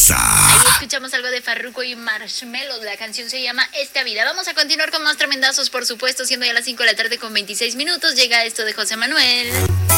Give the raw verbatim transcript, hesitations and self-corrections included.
Exa. Ahí escuchamos algo de Farruko y Marshmello. La canción se llama Esta Vida. Vamos a continuar con más tremendazos, por supuesto, siendo ya las cinco de la tarde con veintiséis minutos. Llega esto de José Manuel.